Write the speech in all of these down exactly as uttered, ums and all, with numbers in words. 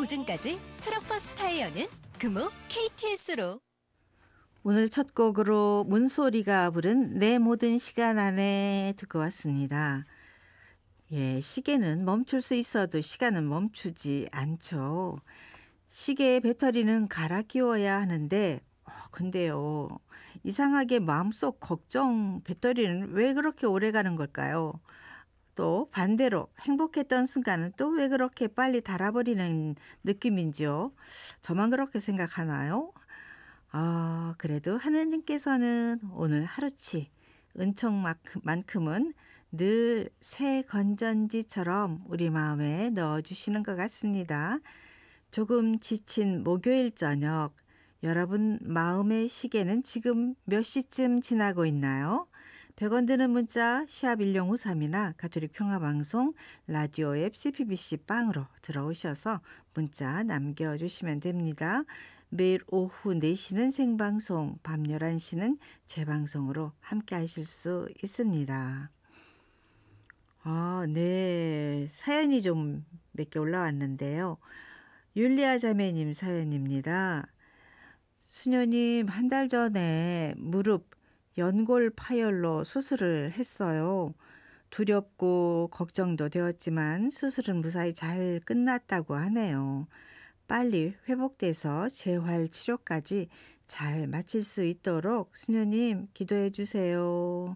보증까지 트럭버스 타이어는 금호 케이티에스로. 오늘 첫 곡으로 문소리가 부른 내 모든 시간 안에 듣고 왔습니다. 예, 시계는 멈출 수 있어도 시간은 멈추지 않죠. 시계의 배터리는 갈아 끼워야 하는데 어, 근데요. 이상하게 마음속 걱정 배터리는 왜 그렇게 오래 가는 걸까요? 또 반대로 행복했던 순간은 또 왜 그렇게 빨리 닳아버리는 느낌인지요? 저만 그렇게 생각하나요? 아, 그래도 하느님께서는 오늘 하루치 은총만큼은 늘 새 건전지처럼 우리 마음에 넣어주시는 것 같습니다. 조금 지친 목요일 저녁, 여러분 마음의 시계는 지금 몇 시쯤 지나고 있나요? 백 원 드는 문자 샵 일공오삼이나 가톨릭 평화방송 라디오 앱 씨피비씨 빵으로 들어오셔서 문자 남겨주시면 됩니다. 매일 오후 네 시는 생방송, 밤 열한 시는 재방송으로 함께 하실 수 있습니다. 아, 네. 사연이 좀 몇 개 올라왔는데요. 율리아 자매님 사연입니다. 수녀님, 한 달 전에 무릎 연골 파열로 수술을 했어요. 두렵고 걱정도 되었지만 수술은 무사히 잘 끝났다고 하네요. 빨리 회복돼서 재활 치료까지 잘 마칠 수 있도록 수녀님 기도해 주세요.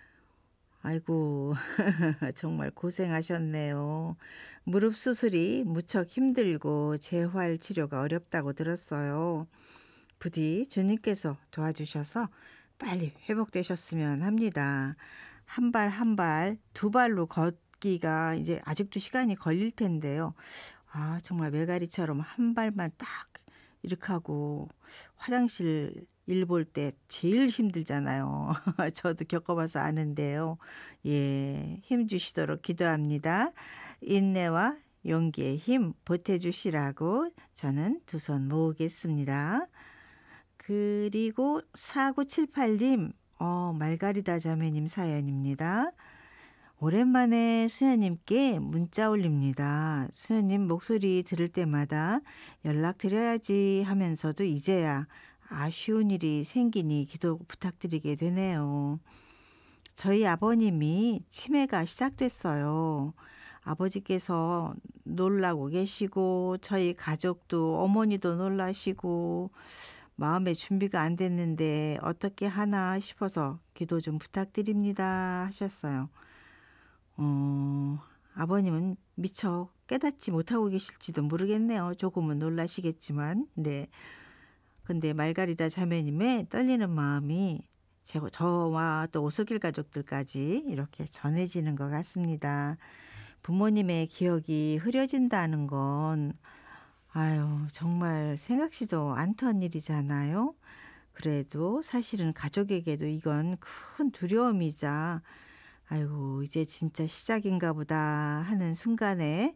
아이고, 정말 고생하셨네요. 무릎 수술이 무척 힘들고 재활 치료가 어렵다고 들었어요. 부디 주님께서 도와주셔서 빨리 회복되셨으면 합니다. 한 발 한 발, 두 발로 걷기가 이제 아직도 시간이 걸릴 텐데요. 아, 정말 메가리처럼 한 발만 딱 이렇게 하고 화장실 일 볼 때 제일 힘들잖아요. 저도 겪어봐서 아는데요. 예, 힘 주시도록 기도합니다. 인내와 용기의 힘 보태주시라고 저는 두 손 모으겠습니다. 그리고 사구칠팔 님, 어, 말가리다 자매님 사연입니다. 오랜만에 수녀님께 문자 올립니다. 수녀님 목소리 들을 때마다 연락드려야지 하면서도 이제야 아쉬운 일이 생기니 기도 부탁드리게 되네요. 저희 아버님이 치매가 시작됐어요. 아버지께서 놀라고 계시고 저희 가족도 어머니도 놀라시고 마음의 준비가 안 됐는데 어떻게 하나 싶어서 기도 좀 부탁드립니다 하셨어요. 어, 아버님은 미처 깨닫지 못하고 계실지도 모르겠네요. 조금은 놀라시겠지만. 네. 근데 말가리다 자매님의 떨리는 마음이 제, 저와 또 오솔길 가족들까지 이렇게 전해지는 것 같습니다. 부모님의 기억이 흐려진다는 건 아유, 정말 생각지도 않던 일이잖아요. 그래도 사실은 가족에게도 이건 큰 두려움이자 아이고 이제 진짜 시작인가 보다 하는 순간에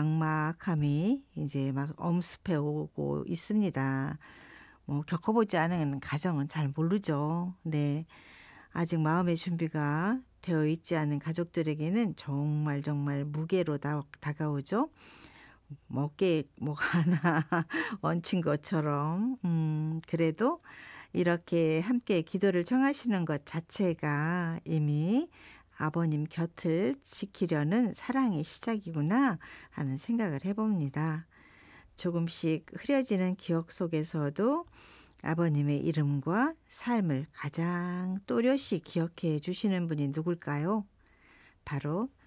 막막함이 이제 막 엄습해 오고 있습니다. 뭐 겪어보지 않은 가정은 잘 모르죠. 네, 아직 마음의 준비가 되어 있지 않은 가족들에게는 정말 정말 무게로 다, 다가오죠. 뭐 어깨에 뭐가 하나 얹힌 것처럼. 음, 그래도 이렇게 함께 기도를 청하시는 것 자체가 이미 아버님 곁을 지키려는 사랑의 시작이구나 하는 생각을 해봅니다. 조금씩 흐려지는 기억 속에서도 아버님의 이름과 삶을 가장 또렷이 기억해 주시는 분이 누굴까요? 바로